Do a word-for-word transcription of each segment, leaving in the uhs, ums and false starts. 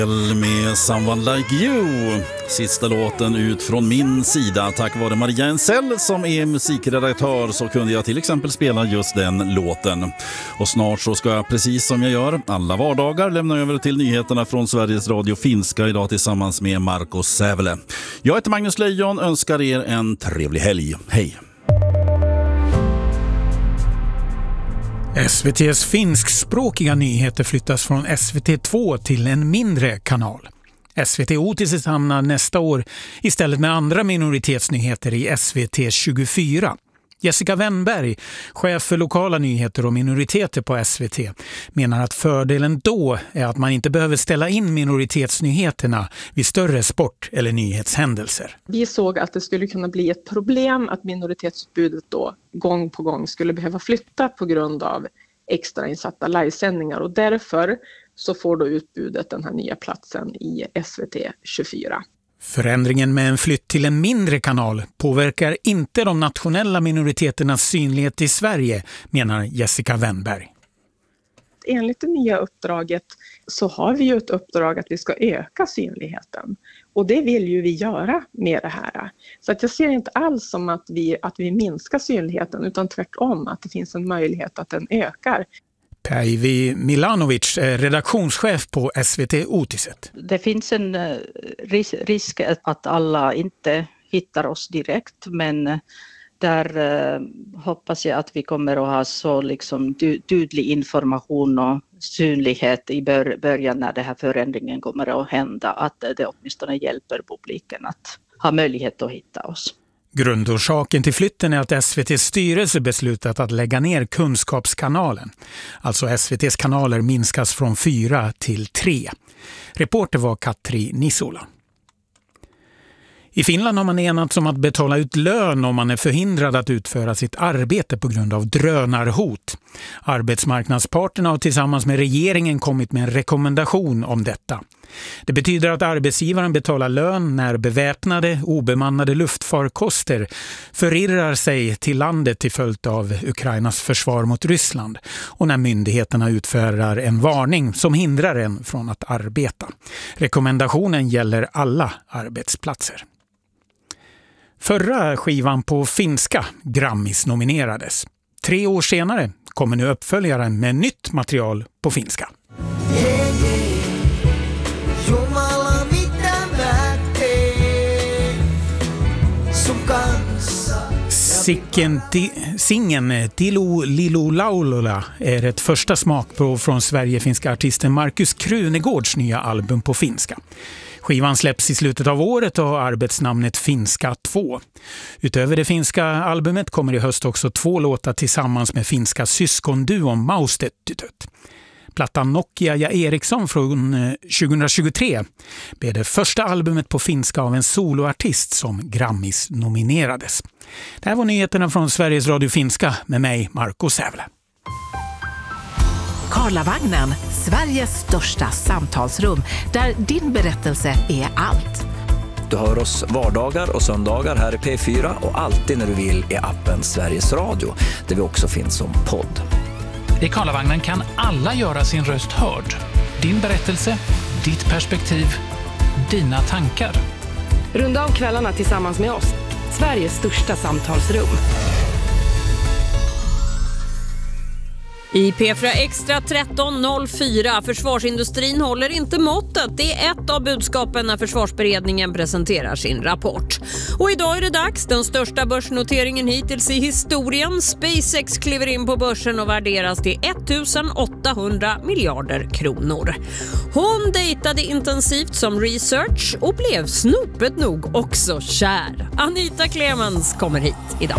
Med Someone Like You. Sista låten ut från min sida. Tack vare Maria Ensell som är musikredaktör så kunde jag till exempel spela just den låten. Och snart så ska jag, precis som jag gör alla vardagar, lämna över till nyheterna från Sveriges Radio Finska idag tillsammans med Marco Sävele. Jag heter Magnus Lejon, önskar er en trevlig helg. Hej! S V T:s finskspråkiga nyheter flyttas från S V T två till en mindre kanal. S V T Uutiset hamnar nästa år istället med andra minoritetsnyheter i S V T tjugofyra. Jessica Wennberg, chef för lokala nyheter och minoriteter på S V T, menar att fördelen då är att man inte behöver ställa in minoritetsnyheterna vid större sport- eller nyhetshändelser. Vi såg att det skulle kunna bli ett problem att minoritetsutbudet då gång på gång skulle behöva flytta på grund av extrainsatta livesändningar och därför så får då utbudet den här nya platsen i S V T tjugofyra. Förändringen med en flytt till en mindre kanal påverkar inte de nationella minoriteternas synlighet i Sverige, menar Jessica Wennberg. Enligt det nya uppdraget så har vi ju ett uppdrag att vi ska öka synligheten. Och det vill ju vi göra med det här. Så att jag ser inte alls som att vi, att vi minskar synligheten utan tvärtom att det finns en möjlighet att den ökar. Päivi Milanovic är redaktionschef på S V T Uutiset. Det finns en ris- risk att alla inte hittar oss direkt, men där eh, hoppas jag att vi kommer att ha så liksom tydlig information och synlighet i bör- början när den här förändringen kommer att hända, att det åtminstone hjälper publiken att ha möjlighet att hitta oss. Grundorsaken till flytten är att S V T:s styrelse beslutat att lägga ner Kunskapskanalen. Alltså S V T:s kanaler minskas från fyra till tre. Reporter var Katri Nisola. I Finland har man enats om att betala ut lön om man är förhindrad att utföra sitt arbete på grund av drönarhot. Arbetsmarknadsparterna har tillsammans med regeringen kommit med en rekommendation om detta. Det betyder att arbetsgivaren betalar lön när beväpnade, obemannade luftfarkoster förirrar sig till landet till följd av Ukrainas försvar mot Ryssland och när myndigheterna utfärdar en varning som hindrar en från att arbeta. Rekommendationen gäller alla arbetsplatser. Förra skivan på finska, Grammis, nominerades. Tre år senare kommer nu uppföljaren med nytt material på finska. Sicken, ti, singen Tilo Lilo Laulula är ett första smakprov från Sverige-finska artisten Markus Krunegårds nya album på finska. Skivan släpps i slutet av året och har arbetsnamnet Finska två. Utöver det finska albumet kommer i höst också två låtar tillsammans med finska syskonduon Maustetytöt. Plattan Nokia ja Eriksson från tjugohundratjugotre blev det första albumet på finska av en soloartist som Grammis nominerades. Det här var nyheterna från Sveriges Radio Finska med mig, Marco Sävele. Karlavagnen, Sveriges största samtalsrum där din berättelse är allt. Du hör oss vardagar och söndagar här i P fyra och alltid när du vill i appen Sveriges Radio, där vi också finns som podd. I Karlavagnen kan alla göra sin röst hörd. Din berättelse, ditt perspektiv, dina tankar. Runda av kvällarna tillsammans med oss. Sveriges största samtalsrum. I P fyra Extra tretton noll fyra. Försvarsindustrin håller inte måttet. Det är ett av budskapen när försvarsberedningen presenterar sin rapport. Och idag är det dags. Den största börsnoteringen hittills i historien. SpaceX kliver in på börsen och värderas till ettusenåttahundra miljarder kronor. Hon dejtade intensivt som research och blev snopet nog också kär. Anita Clemens kommer hit idag.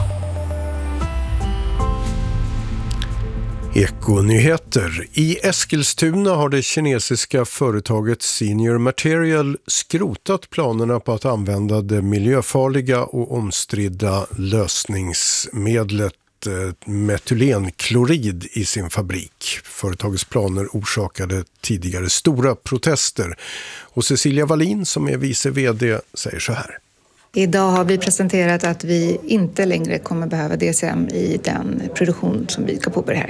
Ekonyheter. I Eskilstuna har det kinesiska företaget Senior Material skrotat planerna på att använda det miljöfarliga och omstridda lösningsmedlet metylenklorid i sin fabrik. Företagets planer orsakade tidigare stora protester. Och Cecilia Wallin, som är vice vd, säger så här. Idag har vi presenterat att vi inte längre kommer behöva D C M i den produktion som vi ska påbörja här.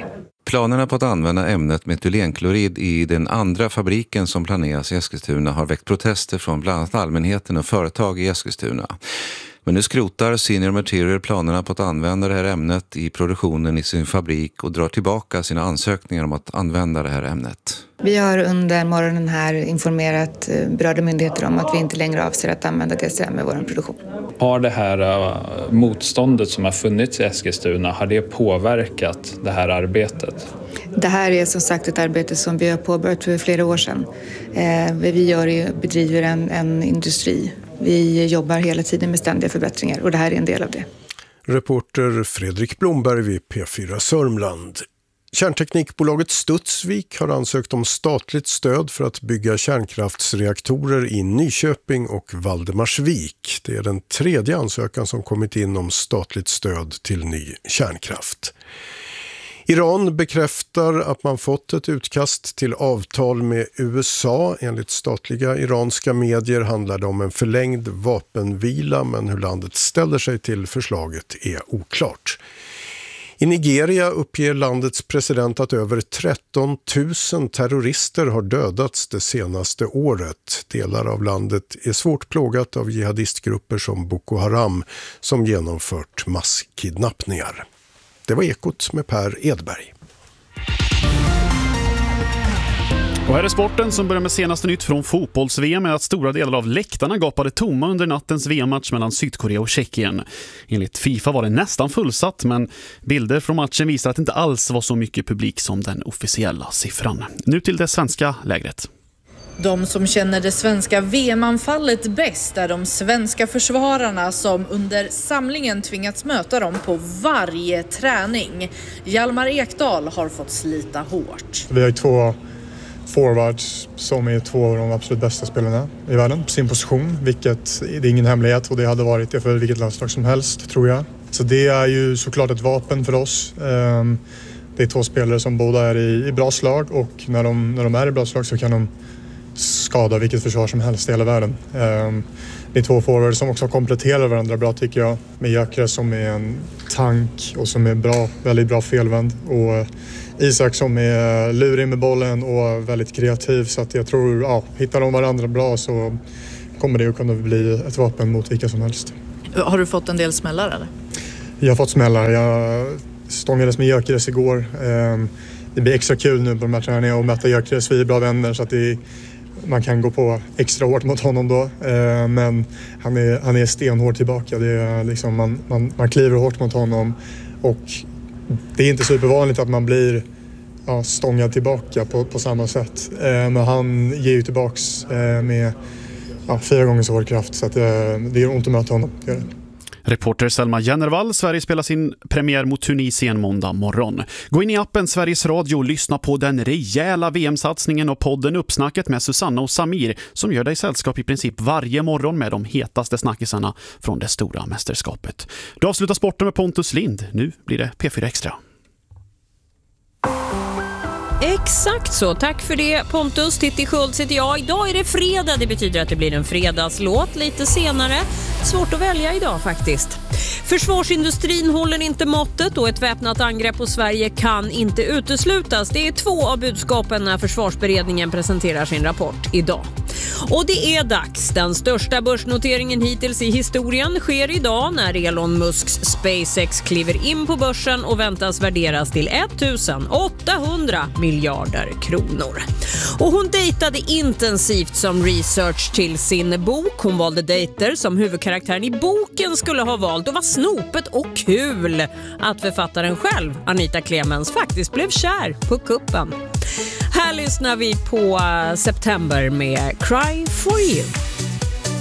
Planerna på att använda ämnet metylenklorid i den andra fabriken som planeras i Eskilstuna har väckt protester från bland annat allmänheten och företag i Eskilstuna. Men nu skrotar Senior Material planerna på att använda det här ämnet i produktionen i sin fabrik och drar tillbaka sina ansökningar om att använda det här ämnet. Vi har under morgonen här informerat berörda myndigheter om att vi inte längre avser att använda T C M i vår produktion. Har det här motståndet som har funnits i Eskilstuna, har det påverkat det här arbetet? Det här är som sagt ett arbete som vi har påbörjat för flera år sedan. Eh, vi gör är, bedriver en, en industri. Vi jobbar hela tiden med ständiga förbättringar och det här är en del av det. Reporter Fredrik Blomberg vid P fyra Sörmland. Kärnteknikbolaget Studsvik har ansökt om statligt stöd för att bygga kärnkraftsreaktorer i Nyköping och Valdemarsvik. Det är den tredje ansökan som kommit in om statligt stöd till ny kärnkraft. Iran bekräftar att man fått ett utkast till avtal med U S A. Enligt statliga iranska medier handlar det om en förlängd vapenvila, men hur landet ställer sig till förslaget är oklart. I Nigeria uppger landets president att över tretton tusen terrorister har dödats det senaste året. Delar av landet är svårt plågat av jihadistgrupper som Boko Haram som genomfört masskidnappningar. Det var Ekot med Per Edberg. Och här är sporten som börjar med senaste nytt från fotbolls-V M med att stora delar av läktarna gapade tomma under nattens V M-match mellan Sydkorea och Tjeckien. Enligt FIFA var det nästan fullsatt, men bilder från matchen visar att det inte alls var så mycket publik som den officiella siffran. Nu till det svenska lägret. De som känner det svenska V M-anfallet bäst är de svenska försvararna som under samlingen tvingats möta dem på varje träning. Hjalmar Ekdal har fått slita hårt. Vi har ju två forwards som är två av de absolut bästa spelarna i världen på sin position, vilket det är ingen hemlighet och det hade varit det för vilket landslag som helst, tror jag. Så det är ju såklart ett vapen för oss. Det är två spelare som båda är i bra slag och när de, när de är i bra slag så kan de skada vilket försvar som helst i hela världen. Det är två forwards som också kompletterar varandra bra, tycker jag. Med Gyökeres som är en tank och som är bra, väldigt bra felvänd. Och Isak som är lurig med bollen och väldigt kreativ. Så att jag tror, ja, hittar de varandra bra så kommer det att kunna bli ett vapen mot vilka som helst. Har du fått en del smällar eller? Jag har fått smällar. Jag stångades med Gyökeres igår. Det blir extra kul nu på de här träningarna och möta Gyökeres. Vi är bra vänner så att det, man kan gå på extra hårt mot honom då. Men han är, han är stenhård tillbaka. Det är liksom, man, man, man kliver hårt mot honom och det är inte supervanligt att man blir ja, stångad tillbaka på, på samma sätt. Men han ger ju tillbaks med ja, fyra gånger så hård kraft så att det gör ont att möta honom. Det gör det. Reporter Selma Jennervall. Sverige spelar sin premiär mot Tunisien måndag morgon. Gå in i appen Sveriges Radio och lyssna på den rejäla V M-satsningen och podden Uppsnacket med Susanna och Samir som gör dig sällskap i princip varje morgon med de hetaste snackisarna från det stora mästerskapet. Du avslutar sporten med Pontus Lind. Nu blir det P fyra Extra. Exakt så, tack för det Pontus. Titti Schultz heter jag. Idag är det fredag, det betyder att det blir en fredagslåt lite senare. Svårt att välja idag faktiskt. Försvarsindustrin håller inte måttet och ett väpnat angrepp på Sverige kan inte uteslutas. Det är två av budskapen när försvarsberedningen presenterar sin rapport idag. Och det är dags. Den största börsnoteringen hittills i historien sker idag när Elon Musks SpaceX kliver in på börsen och väntas värderas till ettusen åttahundra miljarder kronor. Och hon dejtade intensivt som research till sin bok. Hon valde dejter som huvudkaraktären i boken skulle ha valt och var snopet och kul att författaren själv, Anita Clemens, faktiskt blev kär på kuppen. Här lyssnar vi på September med Cry for You.